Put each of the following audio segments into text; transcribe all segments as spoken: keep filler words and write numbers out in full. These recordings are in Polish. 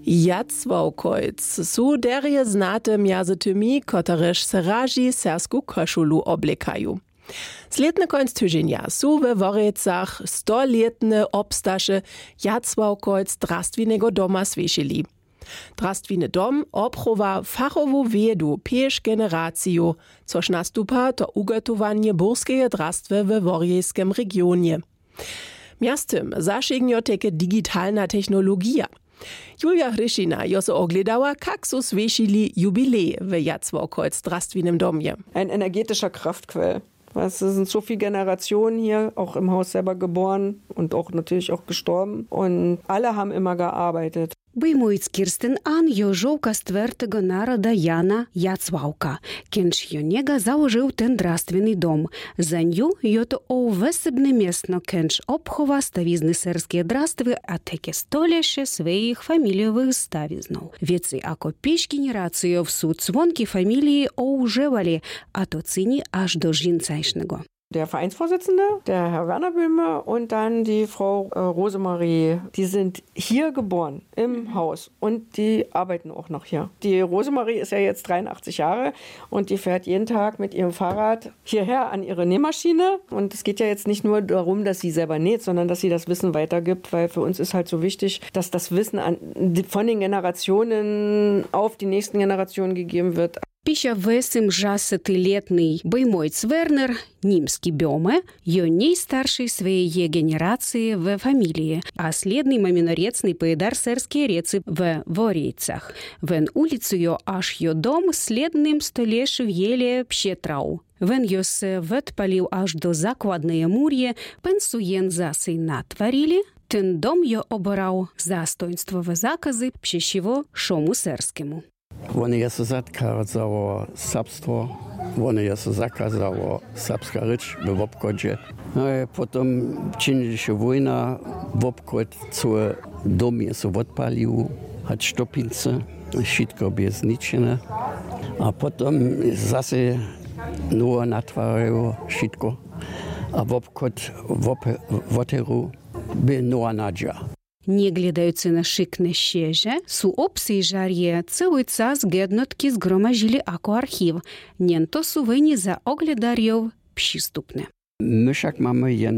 Jacławkojc su derje znate mjazytymi, kotrež se raži sersku košulu oblekaju. Sledny końc tydzienia su we Worjecach stoletne obstaše Jacławkojc drastwinego doma svišili. Drastwiny dom obchowa fachowu wiedu pięć generaciju, což nastupa to ugotowanie burskeje drastwy we worjejskim regionie. Miastym zašegnjo teke digitalna technologia. Julia Hryšina jo se ogledała, kak su svišili jubilej w Jacławkojc drastwinym domie. Ein energetischer Kraftquell. Es sind so viele Generationen hier, auch im Haus selber geboren und auch natürlich auch gestorben. Und alle haben immer gearbeitet. Виймують Кірстен Ан йожовка ствердого народа Яна Яцвавка. Кінч йонєга заложив ten drastwiний дом. За ню йото овесебне місно кінч обхова ставізни серські драстви, а теке століще своїх фаміліових ставізнов. Віці ако піч генерацію в суд цвонки фамілії оужевали, а то цині аж до жінцайшного. Der Vereinsvorsitzende, der Herr Werner Böhme und dann die Frau äh, Rosemarie, die sind hier geboren, im Haus und die arbeiten auch noch hier. Die Rosemarie ist ja jetzt dreiundachtzig Jahre und die fährt jeden Tag mit ihrem Fahrrad hierher an ihre Nähmaschine. Und es geht ja jetzt nicht nur darum, dass sie selber näht, sondern dass sie das Wissen weitergibt, weil für uns ist halt so wichtig, dass das Wissen an, von den Generationen auf die nächsten Generationen gegeben wird. Піща восемьдесятилетний Беймойц Вернер, німський бьоме, йоней старший своєї генерації в фамілії, а слідний мамінорецний поїдар серські реці в Ворійцях. Вен улицею аж йо дом слідним столешив єлі пщетрау. Вен йо се ветпалів аж до закладної мур'є, пенсуєн засий натварілі, тен дом йо обирав застоинствове закази пщещиво шому серському. Вони я се заказало сабство, вони я се заказало сабська річ в обході. Потім чинилася війна, в обход цю дом я се відпалив, had штопінце, щитко безнічене. А потім засе нове натворив щитко, а в обход в отеру би нова наджа. Не глядаються на шикне щеже, су обсейжар'є цілий час геднотки згромажили ако архів, нєнто сувені за оглядар'єв пшіступне. My však máme jen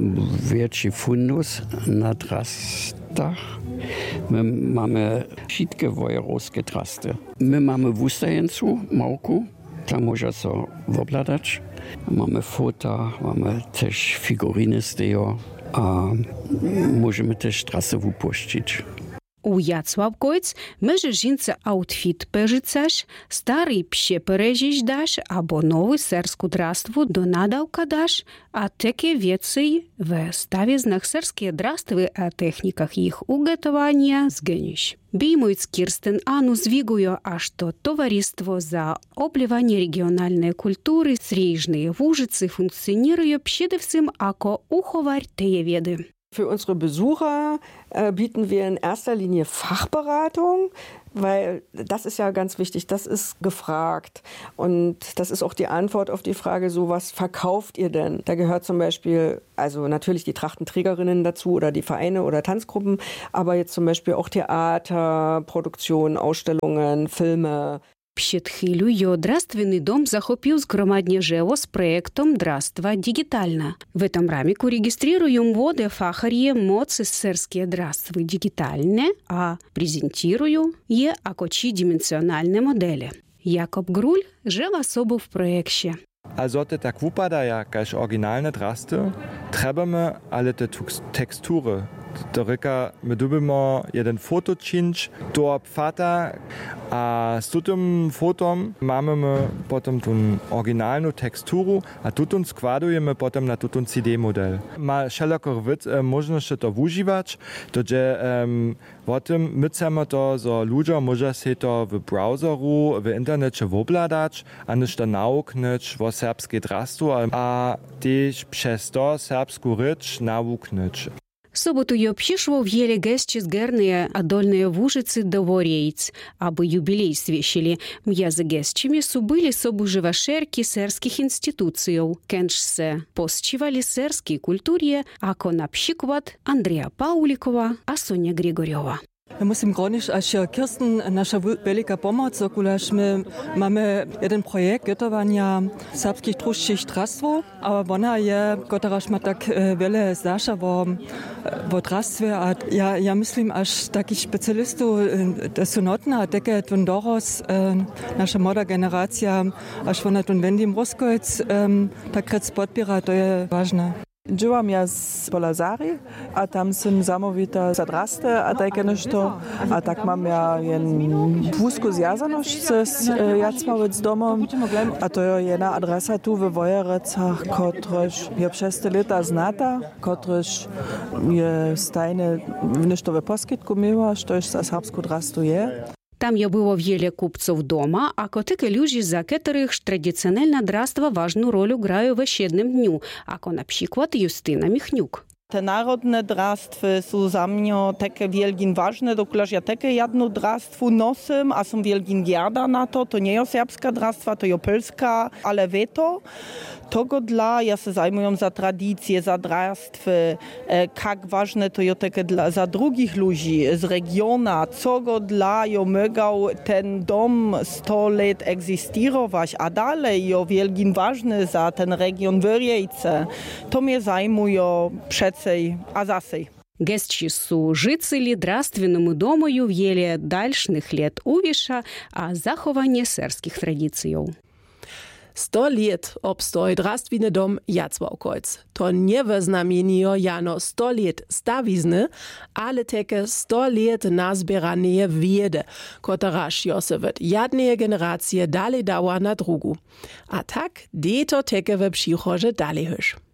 větší fundus na drastách. My máme všetky vojerovské drasty. My máme vustajencu, małku, tam môže sa obladať. Máme fota, máme też figuriny z tego. A możemy też trasę wypuścić. У Jacławkojc може жінця аутфіт пежицаш, старий пще пережіж даш, або новий серську драству до надавка даш, а таке віцей в ставізнах серські драстви, а техніках їх уготування згеніш. Біймують Кірстен Ану звігує аж то товариство за обливання регіональної культури Сріжної Вужиці функціонує przede всім ако уховар теє веди. Für unsere Besucher äh, bieten wir in erster Linie Fachberatung, weil das ist ja ganz wichtig, das ist gefragt. Und das ist auch die Antwort auf die Frage, so was verkauft ihr denn? Da gehört zum Beispiel, also natürlich die Trachtenträgerinnen dazu oder die Vereine oder Tanzgruppen, aber jetzt zum Beispiel auch Theater, Produktionen, Ausstellungen, Filme. Пщетхилю йо драственный дом захопил згромадне жево с проектом «Драства дигитально». В этом рамику регистрируем воды фахарье моцы серские драствы дигитальне, а презентирую е акочи дименсиональne модели. Jakub Grul żył особо w projekcie. Also te tak wypada jakaś oryginalne drasty, trebamy ale te tekstury. To ryka, my dubimy jeden fotoczynsz do pfata, a z tym fotom mamy my potem tą oryginalną teksturę, a tutun składujemy potem na tutun C D model. Ma wszelako możliwość to używać, to że um, potem my chcemy to, że ludzie mogą się to w browseru, w internecie wobladać, a nie to nauknąć o serbskie drastu, a też przez to serbską rzecz nauknąć. Соботу й общишував єлі гесті згерної адольної вужиці до Ворєйць, аби юбілей свіщили. М'язи гестчими субили собу живашерки серських інституціїв, кенш се посчивали серській культурі, ако напщикват Андрія Паулікова, а Соня Григорьова. My musím gronić, aż Kirsten, nasza wielka pomoc, okulaż my mamy jeden projekt gotowania serbskich truszczych drastwów, a ona je, któraż ma tak wiele zdasza o, o drastwie, a ja, ja myślę, aż takich specjalistów to są notne, a takie tun doros nasza młoda generacja, aż ona tun wendim rozkojc, tak krec podbiera, to je ważne. Żyłam ja z Polazari, a tam są zamówite zadraste, a takie nešto, a tak mam ja jen wózku zjazaność z Jacmałec domom, a to je jedna adresa tu w Wojerecach, kotryż je przez te lata znata, kotryż je stajne nešto w poskitku miła, što już za serbsku drastu je. Там я было wiele kupców doma, a kotyke ludzi, za których tradycjonalne drastwa ważną rolę grają w siedmym dniu, jako na przykład Justyna Michniuk. Te narodne drastwy są za mnie takie wielkin ważne, dokulaż ja takie jedno drastwu nosym, a są wielkin gierda na to, to nie jest serbska drastwa, to jest polska, ale wie to. Tego dla, ja się zajmuję za tradycje, za drastwy, jak ważne to jest takie dla, za drugich ludzi z regiona, co go dla jo mogał ten dom sto lat egzystować, a dalej jo wielkin ważny za ten region Wyrjejce. To mnie zajmuje przedsej, a zasej. Гестчі су жителі драственому домою в'єлі дальшних лет увіша, а заховання серських традицій. Sto let obstoj drastviny dom Jacławkojc. To nie wyznamienio jano sto let stawizny, ale teke sto let nazbieranie wiede, kotaraż jo se wet jadneje generacje dalej dała na drugu. A tak, de to teke we przychodzie dalej hysz.